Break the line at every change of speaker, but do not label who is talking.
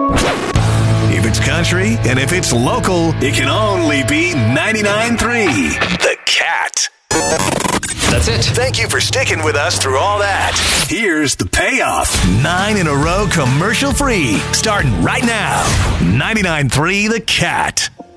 If it's country and if it's local, it can only be 99.3 The Cat.
That's it.
Thank you for sticking with us through all that. Here's the payoff. 9 in a row commercial free. Starting right now. 99.3 The Cat.